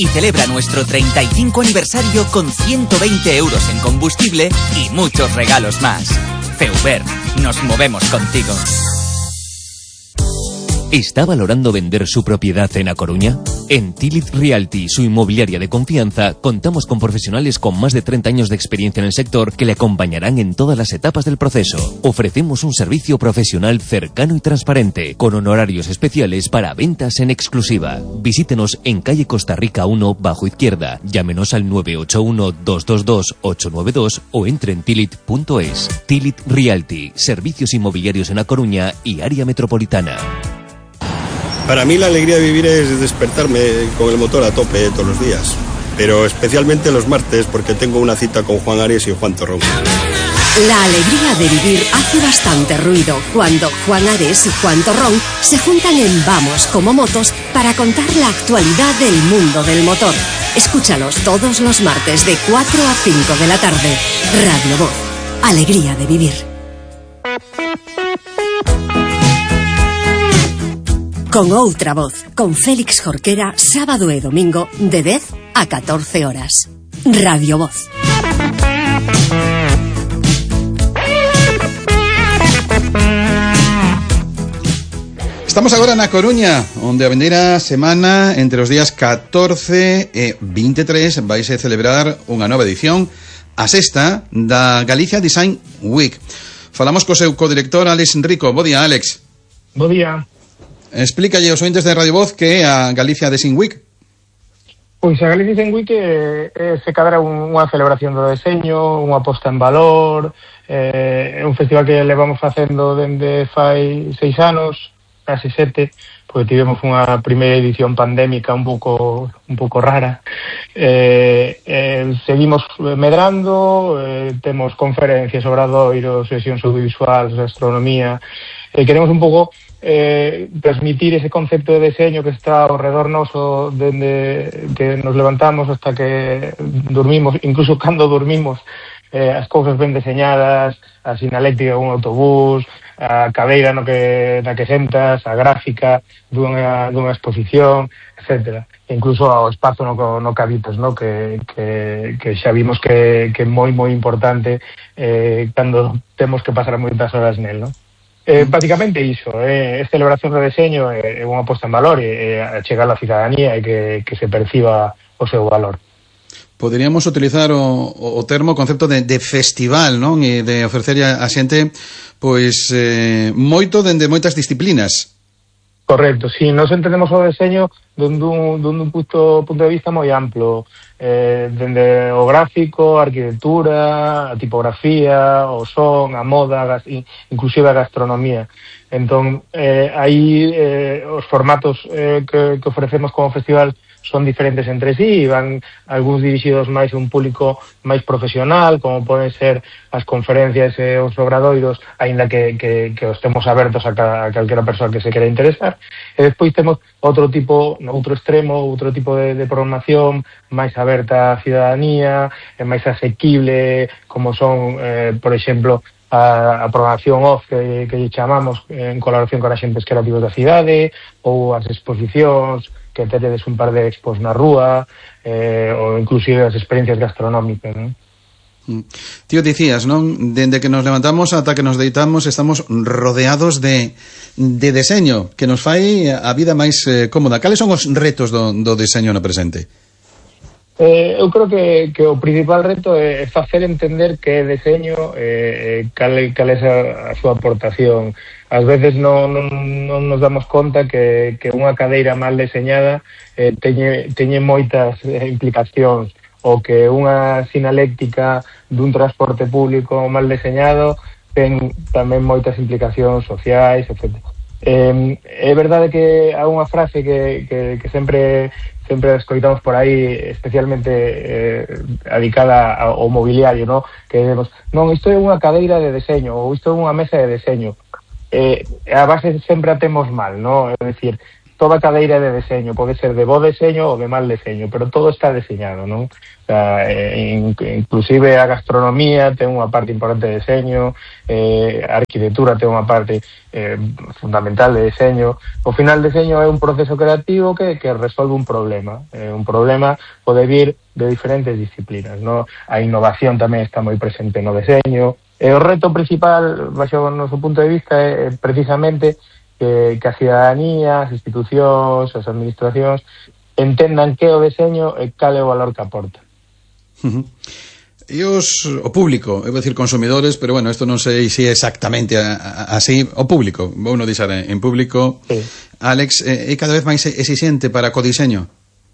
y celebra nuestro 35 aniversario con 120 euros en combustible y muchos regalos más. Feuber, nos movemos contigo. ¿Está valorando vender su propiedad en A Coruña? En Tilit Realty, su inmobiliaria de confianza, contamos con profesionales con más de 30 años de experiencia en el sector que le acompañarán en todas las etapas del proceso. Ofrecemos un servicio profesional cercano y transparente, con honorarios especiales para ventas en exclusiva. Visítenos en calle Costa Rica 1, bajo izquierda. Llámenos al 981-222-892 o entre en tilit.es. Tilit Realty, servicios inmobiliarios en A Coruña y área metropolitana. Para mí la alegría de vivir es despertarme con el motor a tope todos los días, pero especialmente los martes porque tengo una cita con Juan Ares y Juan Torrón. La alegría de vivir hace bastante ruido cuando Juan Ares y Juan Torrón se juntan en Vamos como Motos para contar la actualidad del mundo del motor. Escúchalos todos los martes de 4 a 5 de la tarde. Radio Voz. Alegría de vivir. Con outra voz, con Félix Jorquera, sábado e domingo, de 10 a 14 horas. Radio Voz. Estamos agora na Coruña, onde a vindeira semana, entre os días 14 e 23, vais a celebrar unha nova edición, a sexta, da Galicia Design Week. Falamos co seu codirector, Alex Rico. Bo día, Alex. Bo día. Explícalle aos ointes de Radio Voz que é a Galicia Design Week. Pois a Galicia Design Week se cadra unha celebración do deseño, unha posta en valor, é un festival que levamos facendo dende fai 6 anos, casi 7, porque tivemos unha primeira edición pandémica un pouco rara. Seguimos medrando, temos conferencias, obradoiros, sesións audiovisuais, gastronomía, queremos un pouco transmitir ese concepto de deseño que está ao redor noso dende que nos levantamos hasta que dormimos, incluso cando dormimos, as cousas ben deseñadas, a sinaléctica dun autobús, a cadeira na que sentas, a gráfica dunha exposición, etcétera. Incluso ao espazo no que habitas, no? que xa vimos que é moi importante cando temos que pasar moitas horas nel, no? Básicamente iso, é celebración do deseño, é unha posta en valor, é chegar a cidadanía e que se perciba o seu valor. Poderíamos utilizar o termo, o concepto de festival, non? E de ofrecer a xente, pois, moito dende moitas disciplinas. Correcto, si, nos entendemos o deseño dun punto de vista moi amplo, dende o gráfico, a arquitectura, a tipografía, o son, a moda, inclusive a gastronomía. Entón, aí os formatos que ofrecemos como festival son diferentes entre sí, van algúns dirixidos máis a un público máis profesional, como poden ser as conferencias e os obradoiros, aínda que os temos abertos a calquera persoa que se quera interesar. E despois temos outro extremo, outro tipo de programación máis aberta á cidadanía, máis asequible, como son, por exemplo, a programación off que chamamos en colaboración con axentes creativos da cidade, ou as exposicións que teredes un par de expos na rúa, ou inclusive as experiencias gastronómicas, non? Tío, dicías, non? Dende que nos levantamos ata que nos deitamos estamos rodeados de deseño que nos fai a vida máis cómoda. Cales son os retos do deseño no presente? Eu creo que o principal reto é facer entender que é deseño, cal é a súa aportación. Ás veces non nos damos conta que unha cadeira mal deseñada teñe moitas implicacións, ou que unha sinaléctica dun transporte público mal deseñado ten tamén moitas implicacións sociais, etc. É verdade que há unha frase que sempre escoitamos por aí, especialmente dedicada ao mobiliario, ¿no? Que demos, non, isto é unha cadeira de deseño, ou isto é unha mesa de deseño. A base sempre a temos mal, ¿no? É dicir, toda cadeira de deseño, pode ser de bo deseño ou de mal deseño, pero todo está deseñado, non? O sea, inclusive a gastronomía ten unha parte importante de deseño, a arquitectura ten unha parte fundamental de deseño. O final, deseño é un proceso creativo que resolve un problema. Un problema pode vir de diferentes disciplinas, non? A innovación tamén está moi presente no deseño. E o reto principal, baixo o noso punto de vista, é precisamente que a cidadanía, as institucións, as administracións entendan que o deseño e cal é o valor que aporta. E o público, eu vou dicir consumidores, pero bueno, isto non sei se é exactamente así. O público, vou non dixar en público, sí. Alex, é cada vez máis exixente para co diseño?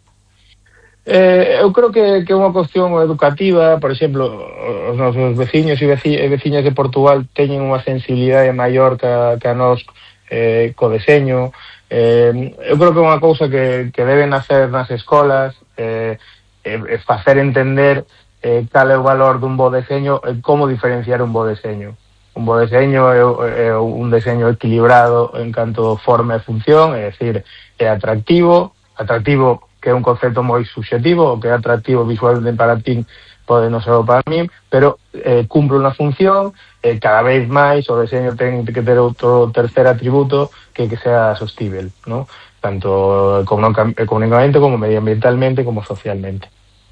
Eu creo que é unha cuestión educativa. Por exemplo, os nosos veciños e veciñas de Portugal teñen unha sensibilidade maior que a nós co deseño. Eu creo que é unha cousa que deben hacer nas escolas, facer entender cal é o valor dun bo deseño e como diferenciar un bo deseño. Un bo deseño é un deseño equilibrado en canto forma e función, é dicir, é atractivo que é un concepto moi subxetivo, o que é atractivo visualmente para ti pode non ser para mí, pero cumpre unha función. Cada vez máis o deseño ten que ter outro terceiro atributo que sea sostível, ¿no? Tanto económicamente como medioambientalmente como socialmente.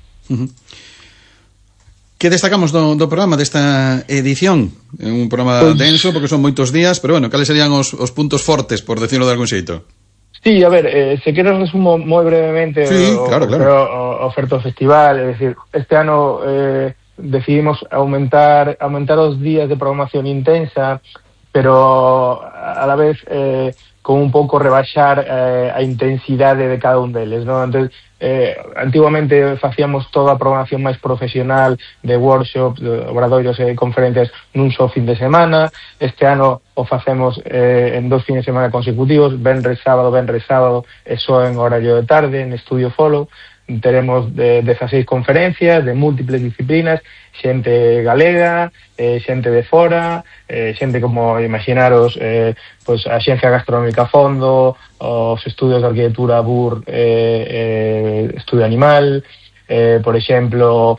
Que destacamos do programa desta edición? É un programa denso porque son moitos días, pero bueno, cales serían os puntos fortes, por decirlo de algún xeito? Sí, a ver, se queres resumo moi brevemente claro. o oferta do festival. É dicir, este ano decidimos aumentar os días de programación intensa, pero a la vez con un pouco rebaixar a intensidade de cada un deles, non? Entón, antiguamente facíamos toda a programación máis profesional de workshops, de obradoiros e conferencias nun só fin de semana. Este ano o facemos en 2 fines de semana consecutivos, venres sábado, e só en horario de tarde, en Estudio Follow. Teremos 16 conferencias de múltiples disciplinas, xente galega, xente de fora, xente como imaginaros, pois a Xencia Gastronómica a Fondo, os estudios de arquitectura BUR, Estudio Animal, por exemplo,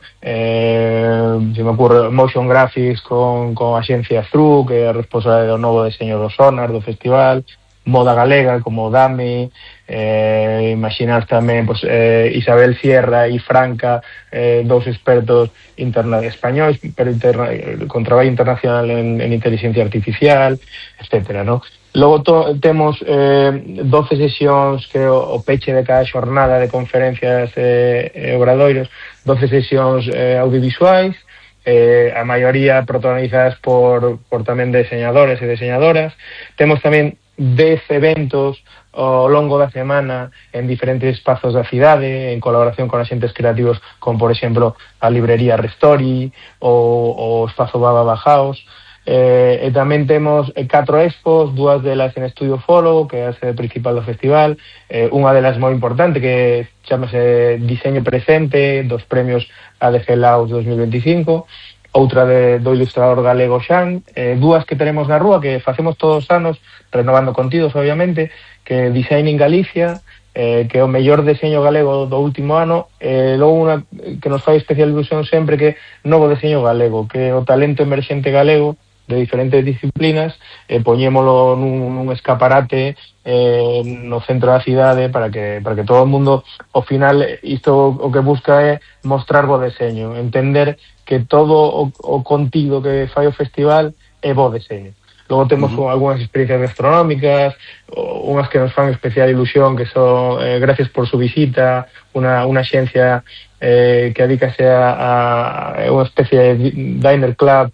se me ocurre Motion Graphics con a Xencia Stru, que é a responsable do novo deseño do Sonar, do festival, Moda Galega como Dami, imaginar tamén pues, Isabel Sierra e Franca, dous expertos españois, pero con traballo internacional en inteligencia artificial, etcétera, ¿no? Logo temos 12 sesións que o peche de cada xornada de conferencias e obradoiros, 12 sesións audiovisuais, a maioría protagonizadas por tamén diseñadores e diseñadoras. Temos tamén 10 eventos ao longo da semana en diferentes espazos da cidade, en colaboración con axentes creativos como, por exemplo, a librería Restori ou o espazo Baba Bajaos. E tamén temos 4 expos, 2 delas en Estudio Follow, que é a sede principal do festival, unha delas moi importante que chamase Diseño Presente, dos premios ADG Laos 2025, outra do ilustrador galego Xan, 2 que tenemos na rúa que facemos todos os anos, renovando contidos, obviamente, que Design in Galicia, que é o mellor deseño galego do último ano, e logo unha que nos fai especial ilusión sempre, que Novo Deseño Galego, que é o talento emerxente galego de diferentes disciplinas, poñémolo nun escaparate no centro da cidade para que todo o mundo, ao final, isto o que busca é mostrar bo deseño, entender que todo o contido que fai o festival é bo deseño. Logo temos algunhas experiencias gastronómicas, unhas que nos fan especial ilusión, que son Gracias por su visita, unha xencia que adícase a unha especie de diner club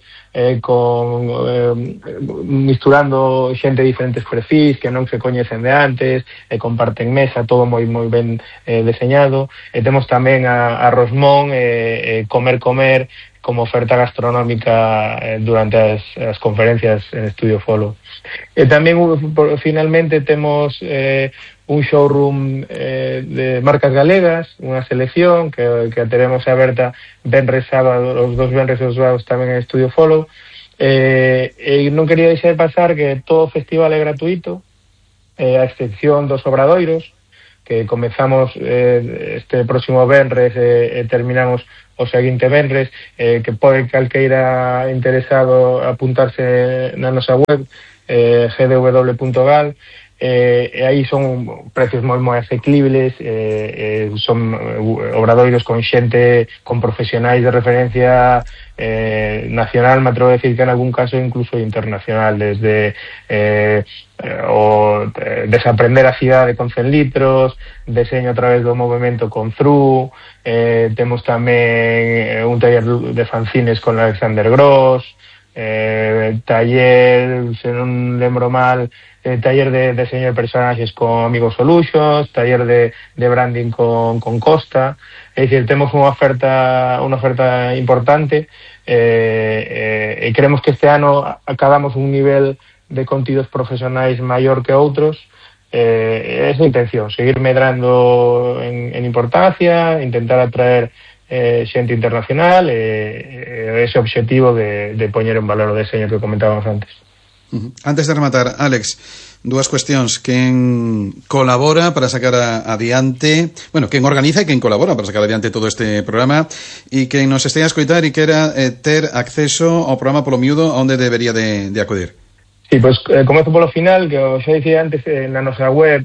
misturando xente de diferentes perfis que non se coñecen de antes, comparten mesa, todo moi ben deseñado. E temos tamén a Rosmón, Comer como oferta gastronómica durante as conferencias en Estudio Follow. E tamén finalmente temos un showroom de marcas galegas, unha selección que teremos aberta venres sábado, os 2 venres e os sábados tamén en Estudio Follow. E non quería deixar de pasar que todo o festival é gratuito, a excepción dos obradoiros, que comezamos este próximo venres e terminamos o seguinte venres, que pode calqueira interesado apuntarse na nosa web, gdw.gal, e aí son precios moi asequibles, son obradoiros con xente, con profesionais de referencia nacional, me atrevo a decir que en algún caso incluso internacional, desde o desaprender a cidade con 100 litros, deseño a través do movimento con Through, temos tamén un taller de fanzines con Alexander Gross, taller, se non lembro mal, taller de diseño de personaxes con Amigo Solutions, taller de branding con Costa. É dicir, temos unha oferta importante, e creemos que este ano acabamos un nivel de contidos profesionais maior que outros. Esa é a intención, seguir medrando en importancia, intentar atraer xente internacional, ese obxectivo de poñer en valor o deseño que comentábamos antes. Antes de rematar, Alex, dúas cuestións. Quen colabora para sacar adiante, bueno, quen organiza e quen colabora para sacar adiante todo este programa, e quen nos estea a escoitar e quera ter acceso ao programa polo miúdo, onde debería de acudir? Sí, pois comezo polo final, que xa dicía antes, na nosa web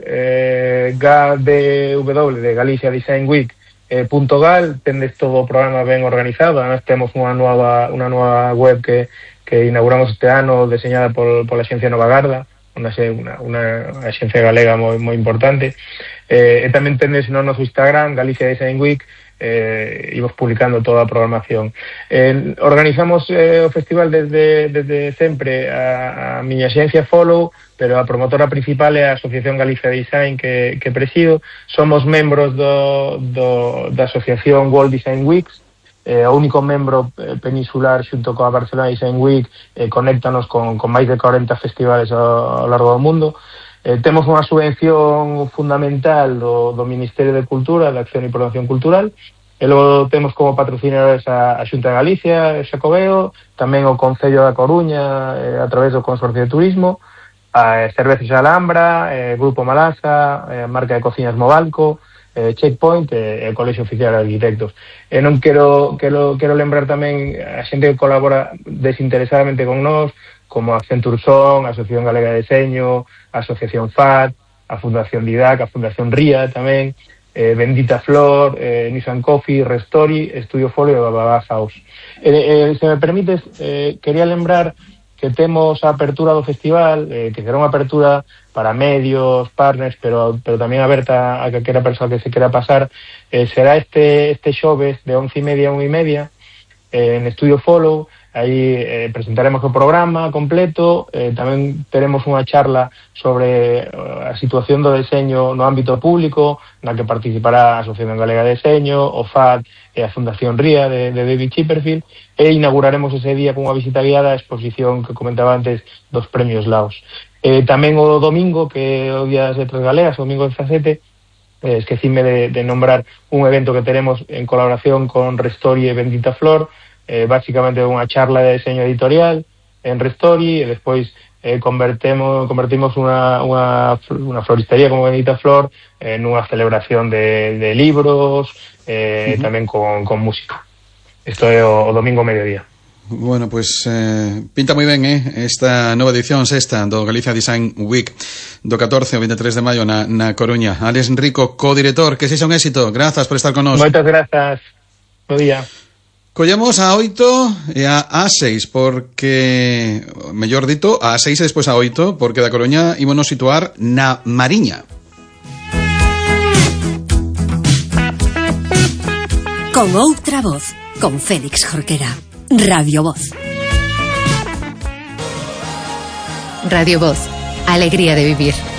GDW de Galicia Design Week .gal, tendes todo o programa ben organizado. Además temos unha nova web que inauguramos este ano, deseñada pola Axencia Nova Garda, unha axencia galega moi importante, e tamén tendes no noso Instagram, Galicia Design Week, imos publicando toda a programación. Organizamos o festival desde sempre a miña axencia Follow, pero a promotora principal é a Asociación Galicia Design que presido. Somos membros da Asociación World Design Weeks, o único membro peninsular xunto coa Barcelona Design Week, conéctanos con máis de 40 festivales ao largo do mundo. Temos unha subvención fundamental do Ministerio de Cultura, de Acción e Promoción Cultural, e logo temos como patrocinadores a Xunta de Galicia, Xacobeo, tamén o Concello da Coruña, a través do Consorcio de Turismo, a Cervezas Alhambra, Grupo Malasa, a marca de cocinas Mobalco, Checkpoint e o Colexio Oficial de Arquitectos. E non quero lembrar tamén a xente que colabora desinteresadamente con nós, como Accenture Son, a Asociación Galega de Deseño, a Asociación FAT, a Fundación Didac, a Fundación RIA tamén, Bendita Flor, Nissan Coffee, Restori, Estudio Folio e Bababá House. Se me permites, quería lembrar que temos a apertura do festival, que será unha apertura para medios, partners, pero tamén aberta a calquera persoa que se quera pasar. Será este xoves de 11:30 a 1:30 en Estudio Follow. Aí presentaremos o programa completo, tamén teremos unha charla sobre a situación do deseño no ámbito público, na que participará a Asociación Galega de Deseño, o FAD e a Fundación RIA de David Chipperfield, e inauguraremos ese día con unha visita guiada á exposición que comentaba antes dos premios Laos. Tamén o domingo, que é o Día das Letras Galegas, o domingo 17, esquecíme de nombrar un evento que teremos en colaboración con Restori e Bendita Flor, básicamente unha charla de diseño editorial en Restori, e despois convertimos unha floristería como Bendita Flor nunha celebración de libros, tamén con música. Isto é o domingo mediodía. Bueno, pues pinta moi ben esta nova edición sexta do Galicia Design Week do 14 ao 23 de maio na Coruña. Alex Rico, co-director, que sexa un éxito. Grazas por estar con nós. Moitas grazas. Bo día. Collemos a 8 e a 6, porque, mellor dito, a 6 e despois a 8, porque da Coruña ímonos situar na Mariña. Con outra voz, con Félix Jorquera. Radio Voz. Radio Voz, alegría de vivir.